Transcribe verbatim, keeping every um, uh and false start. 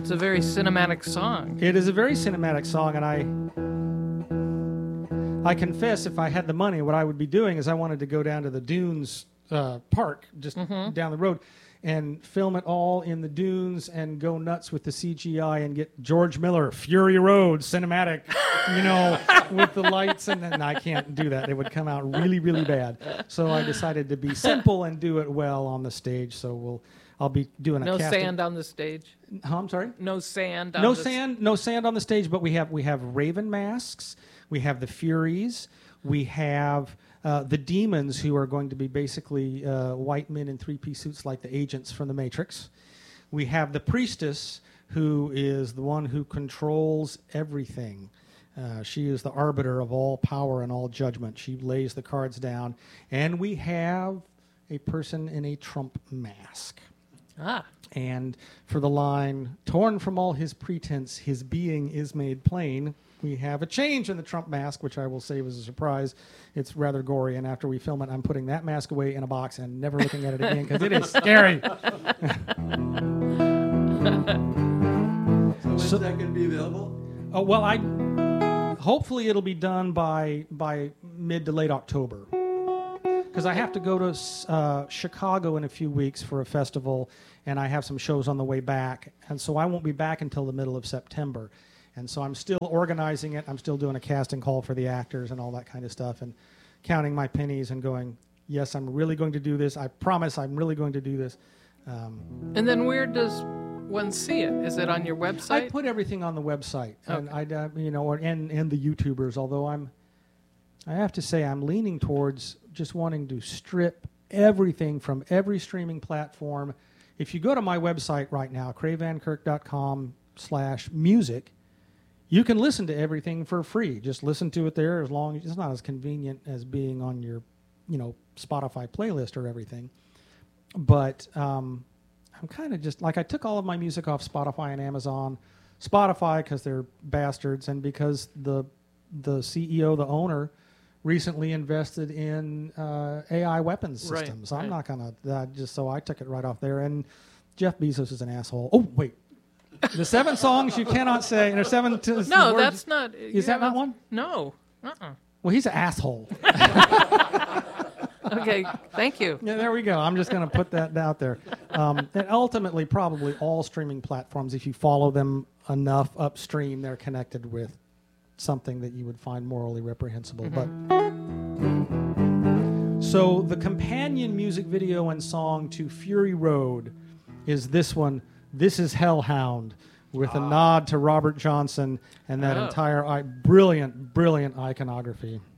it's a very cinematic song. It is a very cinematic song, and I I confess, if I had the money, what I would be doing is I wanted to go down to the Dunes uh, Park, just mm-hmm. down the road, and film it all in the dunes and go nuts with the C G I and get George Miller, Fury Road, cinematic, you know, with the lights. And then I can't do that. It would come out really, really bad. So I decided to be simple and do it well on the stage. So we'll, I'll be doing a no casting. sand on the stage. Huh, I'm sorry. No sand. On no the sand. No sand on the stage. But we have we have Raven masks. We have the Furies. We have. Uh, the demons, who are going to be basically uh, white men in three-piece suits like the agents from the Matrix. We have the priestess, who is the one who controls everything. Uh, she is the arbiter of all power and all judgment. She lays the cards down. And we have a person in a Trump mask. Ah. And for the line, torn from all his pretense, his being is made plain, we have a change in the Trump mask, which I will say was a surprise. It's rather gory, and after we film it, I'm putting that mask away in a box and never looking at it again because it is scary. So when's So- that going to be available? Oh, well, I hopefully it'll be done by by mid to late October, because I have to go to uh, Chicago in a few weeks for a festival, and I have some shows on the way back, and so I won't be back until the middle of September. And so I'm still organizing it. I'm still doing a casting call for the actors and all that kind of stuff, and counting my pennies and going, yes, I'm really going to do this. I promise I'm really going to do this. Um, and then where does one see it? Is it on your website? I put everything on the website, Okay. and I, uh, you know, or, and and the YouTubers. Although I'm, I have to say, I'm leaning towards just wanting to strip everything from every streaming platform. If you go to my website right now, cray van kirk dot com slash music, you can listen to everything for free. Just listen to it there, as long as it's not as convenient as being on your, you know, Spotify playlist or everything. But um, I'm kind of just like, I took all of my music off Spotify and Amazon. Spotify because they're bastards, and because the the C E O, the owner, recently invested in uh, A I weapons systems. Right, I'm right. not gonna uh, just so I took it right off there. And Jeff Bezos is an asshole. Oh wait. The seven songs you cannot say. And there's seven. T- no, words. that's not. Is that not one? No. Uh-uh. Well, he's an asshole. Okay, thank you. Yeah, there we go. I'm just going to put that out there. Um, and ultimately, probably all streaming platforms, if you follow them enough upstream, they're connected with something that you would find morally reprehensible. Mm-hmm. But so the companion music video and song to Fury Road is this one. This is Hellhound, with a nod to Robert Johnson and that Oh. entire I- brilliant, brilliant iconography.